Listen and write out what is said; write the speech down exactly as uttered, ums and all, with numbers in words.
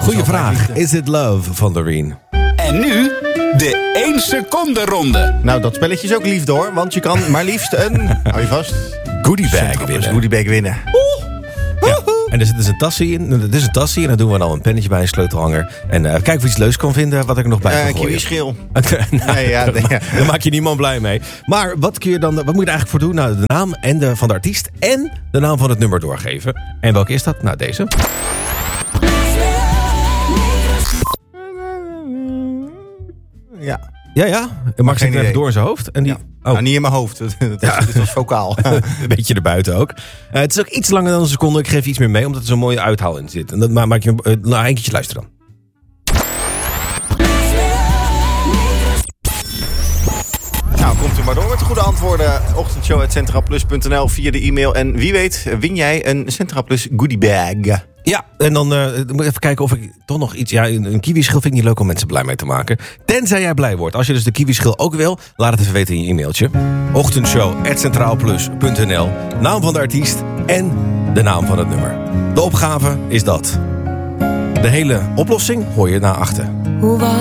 Goeie vraag. Is it love van Doreen? En nu de één seconde ronde. Nou, dat spelletje is ook liefde hoor. Want je kan maar liefst een... hou je vast. Goodiebag winnen. Goodiebag winnen. Ja. En er zit dus een tasje in. Er is een tasje en daar doen we dan een pennetje bij, een sleutelhanger. En uh, kijk of je iets leuks kan vinden wat ik er nog bij Een kan uh, gooien. kiwi-schil. nou, nee, ja, nee, ja. Daar maak je niemand blij mee. Maar wat, kun je dan, wat moet je er eigenlijk voor doen? Nou, de naam en de, van de artiest en de naam van het nummer doorgeven. En welke is dat? Nou, deze. Ja. Ja, ja. Max zit even door in zijn hoofd. En die... Ja. Oh. Nou, niet in mijn hoofd. Het was, ja. was vocaal. Een beetje erbuiten ook. Uh, het is ook iets langer dan een seconde. Ik geef iets meer mee, omdat er zo'n mooie uithaal in zit. En dat maak je... Uh, nou, een keertje luisteren dan. Nou, komt u maar door met de goede antwoorden. ochtendshow at centraplus punt n l via de e-mail. En wie weet win jij een Centraplus goodiebag. Ja, en dan uh, moet ik even kijken of ik toch nog iets... Ja, een, een kiwischil vind ik niet leuk om mensen blij mee te maken. Tenzij jij blij wordt. Als je dus de kiwischil ook wil, laat het even weten in je e-mailtje. ochtendshow at centraalplus punt n l. Naam van de artiest en de naam van het nummer. De opgave is dat. De hele oplossing hoor je na achter. Hoe was